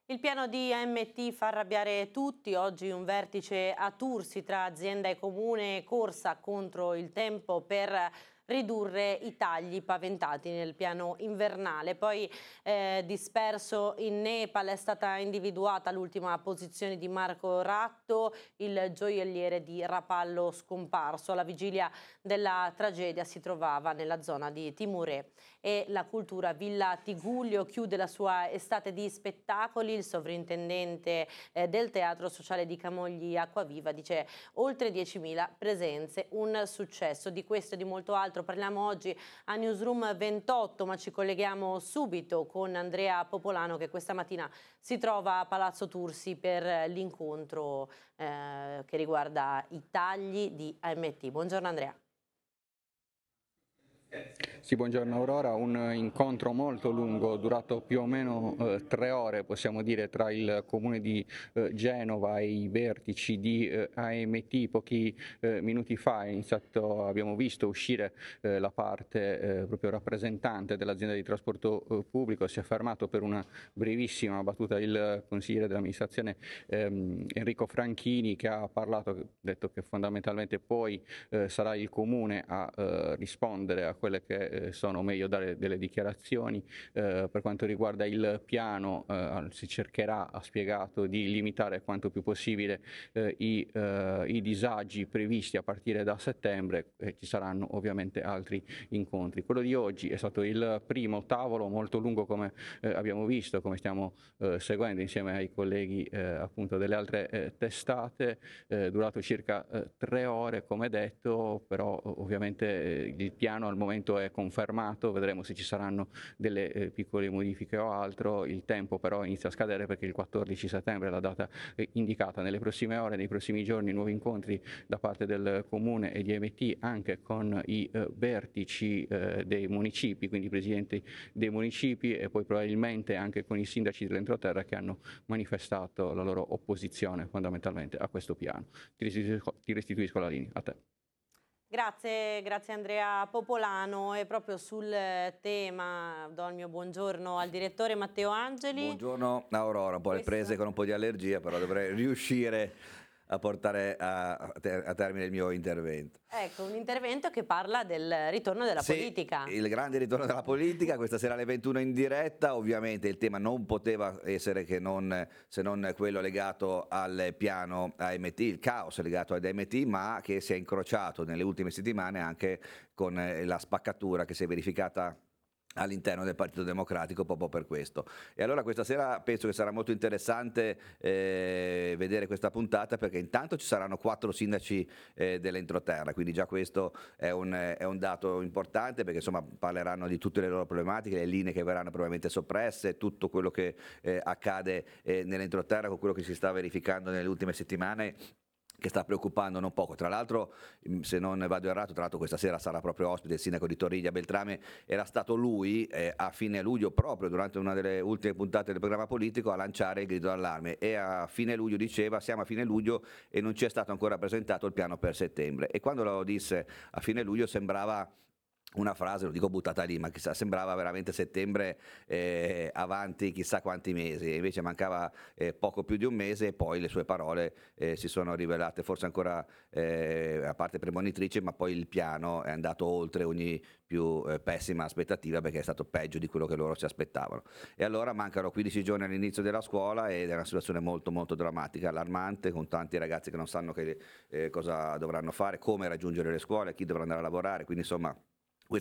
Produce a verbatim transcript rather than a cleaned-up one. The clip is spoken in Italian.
Il piano di A M T fa arrabbiare tutti. Oggi un vertice a Tursi tra azienda e comune, corsa contro il tempo per ridurre i tagli paventati nel piano invernale. Poi eh, disperso in Nepal è stata individuata l'ultima posizione di Marco Ratto, il gioielliere di Rapallo scomparso. Alla vigilia della tragedia si trovava nella zona di Timuré. E la cultura Villa Tigullio chiude la sua estate di spettacoli. Il sovrintendente eh, del Teatro Sociale di Camogli Acquaviva dice oltre diecimila presenze, un successo. Di questo e di molto altro parliamo oggi a Newsroom ventotto, ma ci colleghiamo subito con Andrea Popolano, che questa mattina si trova a Palazzo Tursi per l'incontro eh, che riguarda i tagli di A M T. Buongiorno Andrea. Sì, buongiorno Aurora, un incontro molto lungo, durato più o meno eh, tre ore, possiamo dire, tra il comune di eh, Genova e i vertici di eh, A M T. Pochi eh, minuti fa è iniziato, abbiamo visto uscire eh, la parte eh, proprio rappresentante dell'azienda di trasporto eh, pubblico. Si è fermato per una brevissima battuta il consigliere dell'amministrazione ehm, Enrico Franchini, che ha parlato, ha detto che fondamentalmente poi eh, sarà il comune a eh, rispondere a quelle che eh, sono, meglio dare delle dichiarazioni. Eh, per quanto riguarda il piano, eh, si cercherà, ha spiegato, di limitare quanto più possibile eh, i, eh, i disagi previsti a partire da settembre, e ci saranno ovviamente altri incontri. Quello di oggi è stato il primo tavolo, molto lungo, come eh, abbiamo visto, come stiamo eh, seguendo insieme ai colleghi eh, appunto delle altre eh, testate, eh, durato circa eh, tre ore come detto, però ovviamente eh, il piano al momento è confermato, vedremo se ci saranno delle eh, piccole modifiche o altro. Il tempo però inizia a scadere perché il quattordici settembre è la data eh, indicata. Nelle prossime ore, nei prossimi giorni, nuovi incontri da parte del comune e di A M T anche con i eh, vertici eh, dei municipi, quindi i presidenti dei municipi, e poi probabilmente anche con i sindaci dell'entroterra, che hanno manifestato la loro opposizione fondamentalmente a questo piano. Ti restituisco, ti restituisco la linea a te. Grazie, grazie Andrea Popolano. E proprio sul tema do il mio buongiorno al direttore Matteo Angeli. Buongiorno Aurora, un po' le prese con un po' di allergia, però dovrei riuscire a portare a, a termine il mio intervento. Ecco, un intervento che parla del ritorno della sì, politica. Il grande ritorno della politica, questa sera alle ventuno in diretta. Ovviamente il tema non poteva essere che non, se non quello legato al piano A M T, il caos legato ad A M T, ma che si è incrociato nelle ultime settimane anche con la spaccatura che si è verificata all'interno del Partito Democratico, proprio per questo. E allora questa sera penso che sarà molto interessante eh, vedere questa puntata, perché intanto ci saranno quattro sindaci eh, dell'entroterra, quindi già questo è un, è un dato importante, perché insomma parleranno di tutte le loro problematiche, le linee che verranno probabilmente soppresse, tutto quello che eh, accade eh, nell'entroterra, con quello che si sta verificando nelle ultime settimane, che sta preoccupando non poco. Tra l'altro, se non vado errato, tra l'altro questa sera sarà proprio ospite il sindaco di Torriglia Beltrame. Era stato lui eh, a fine luglio, proprio durante una delle ultime puntate del programma politico, a lanciare il grido d'allarme, e a fine luglio diceva: siamo a fine luglio e non ci è stato ancora presentato il piano per settembre. E quando lo disse a fine luglio sembrava una frase, lo dico buttata lì, ma chissà, sembrava veramente settembre eh, avanti chissà quanti mesi, invece mancava eh, poco più di un mese, e poi le sue parole eh, si sono rivelate forse ancora eh, a parte premonitrici, ma poi il piano è andato oltre ogni più eh, pessima aspettativa, perché è stato peggio di quello che loro si aspettavano. E allora mancano quindici giorni all'inizio della scuola ed è una situazione molto molto drammatica, allarmante, con tanti ragazzi che non sanno che, eh, cosa dovranno fare, come raggiungere le scuole, chi dovrà andare a lavorare, quindi insomma